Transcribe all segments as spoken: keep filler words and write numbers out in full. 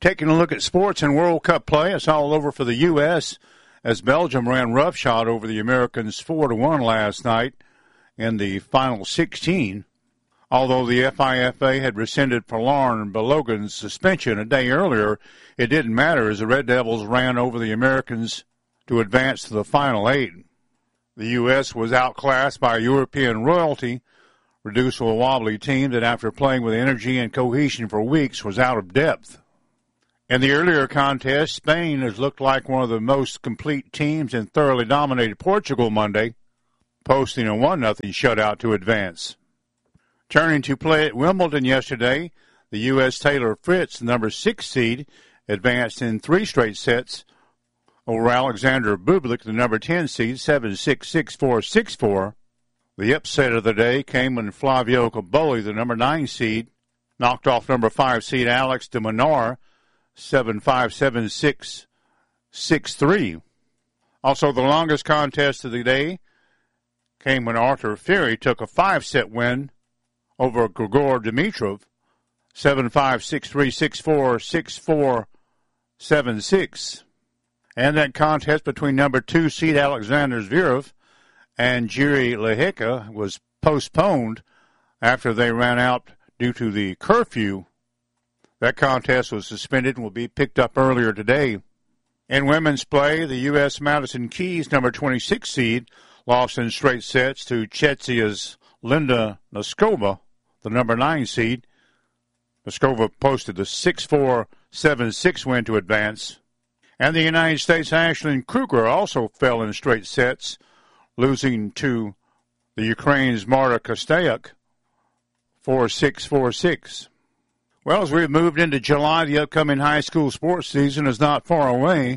Taking a look at sports and World Cup play, it's all over for the U S as Belgium ran roughshod over the Americans four to one last night in the final sixteen. Although the FIFA had rescinded Folarin Balogun's suspension a day earlier, it didn't matter as the Red Devils ran over the Americans to advance to the final eight. The U S was outclassed by European royalty, reduced to a wobbly team that after playing with energy and cohesion for weeks was out of depth. In the earlier contest, Spain has looked like one of the most complete teams and thoroughly dominated Portugal Monday, posting a one nothing shutout to advance. Turning to play at Wimbledon yesterday, the U S Taylor Fritz, the number six seed, advanced in three straight sets over Alexander Bublik, the number ten seed, seven six, six four, six four. The upset of the day came when Flavio Cobolli, the number nine seed, knocked off number five seed Alex de Minaur, seven five, seven six, six three. Also, the longest contest of the day came when Arthur Fury took a five-set win over Grigor Dimitrov, seven five, six three, six four, six four, seven six. And that contest between number two seed Alexander Zverev and Jiri Lehecka was postponed after they ran out due to the curfew. That contest was suspended and will be picked up earlier today. In women's play, the U S Madison Keys, number twenty-six seed, lost in straight sets to Czechia's Linda Noskova, the number nine seed. Noskova posted the six four, seven six win to advance. And the United States' Ashlyn Kruger also fell in straight sets, losing to the Ukraine's Marta Kostyuk, four six, four six. Well, as we've moved into July, the upcoming high school sports season is not far away.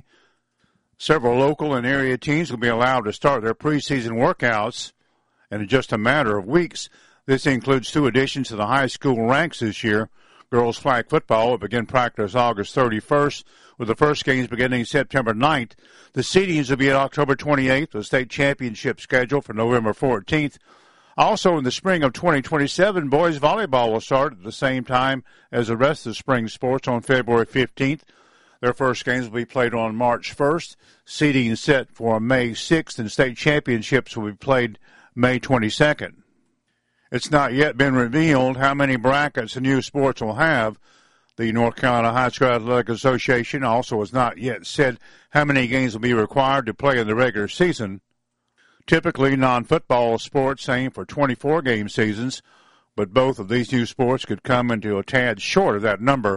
Several local and area teams will be allowed to start their preseason workouts in just a matter of weeks. This includes two additions to the high school ranks this year. Girls flag football will begin practice August thirty-first, with the first games beginning September ninth. The seedings will be at October twenty-eighth, the state championship schedule for November fourteenth. Also, in the spring of twenty twenty-seven, boys volleyball will start at the same time as the rest of the spring sports on February fifteenth. Their first games will be played on March first. Seeding set for May sixth, and state championships will be played May twenty-second. It's not yet been revealed how many brackets the new sports will have. The North Carolina High School Athletic Association also has not yet said how many games will be required to play in the regular season. Typically, non-football sports aim for twenty-four game seasons, but both of these new sports could come into a tad short of that number.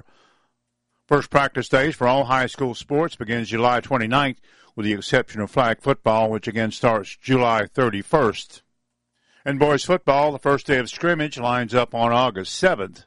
First practice days for all high school sports begins July twenty-ninth, with the exception of flag football, which again starts July thirty-first. In boys football, the first day of scrimmage lines up on August seventh.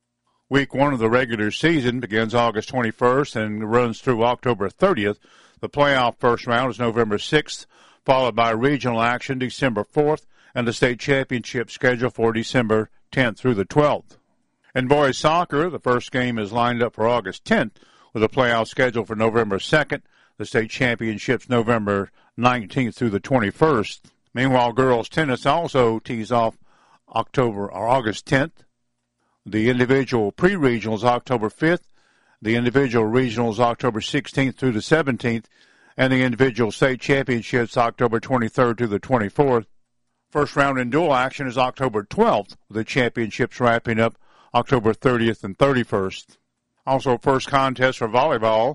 Week one of the regular season begins August twenty-first and runs through October thirtieth. The playoff first round is November sixth. Followed by regional action December fourth, and the state championship scheduled for December tenth through the twelfth. In boys soccer, the first game is lined up for August tenth, with a playoff schedule for November second, the state championships November nineteenth through the twenty-first. Meanwhile, girls tennis also tees off October or August tenth. The individual pre-regionals October fifth, the individual regionals October sixteenth through the seventeenth, and the individual state championships October twenty-third to the twenty-fourth. First round in dual action is October twelfth, with the championships wrapping up October thirtieth and thirty-first. Also, first contest for volleyball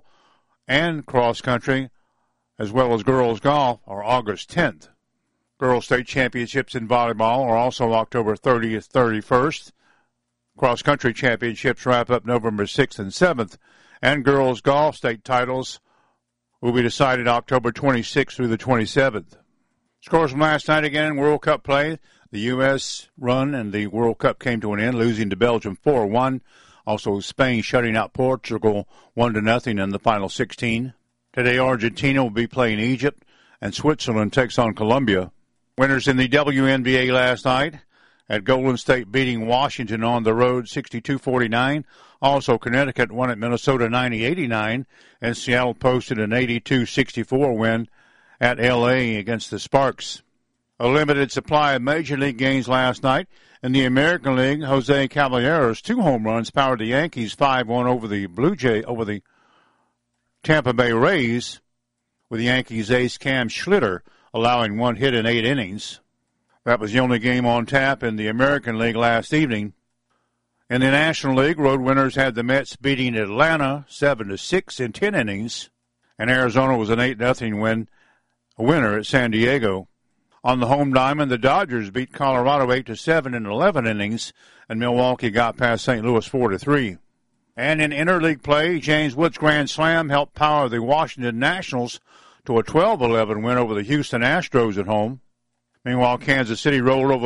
and cross country, as well as girls golf, are August tenth. Girls state championships in volleyball are also October thirtieth, thirty-first. Cross country championships wrap up November sixth and seventh, and girls golf state titles will be decided October twenty-sixth through the twenty-seventh. Scores from last night again in World Cup play. The U S run and the World Cup came to an end, losing to Belgium four one. Also, Spain shutting out Portugal one to nothing in the final sixteen. Today, Argentina will be playing Egypt, and Switzerland takes on Colombia. Winners in the W N B A last night at Golden State beating Washington on the road sixty-two forty-nine. Also, Connecticut won at Minnesota ninety eighty-nine, and Seattle posted an eighty-two sixty-four win at L A against the Sparks. A limited supply of Major League games last night. In the American League, Jose Caballero's two home runs powered the Yankees five one over the Blue Jay over the Tampa Bay Rays, with the Yankees ace Cam Schlitter allowing one hit in eight innings. That was the only game on tap in the American League last evening. In the National League, road winners had the Mets beating Atlanta seven to six in ten innings, and Arizona was an eight nothing win, a winner at San Diego. On the home diamond, the Dodgers beat Colorado eight to seven in eleven innings, and Milwaukee got past Saint Louis four to three. And in interleague play, James Wood's grand slam helped power the Washington Nationals to a twelve eleven win over the Houston Astros at home. Meanwhile, Kansas City rolled over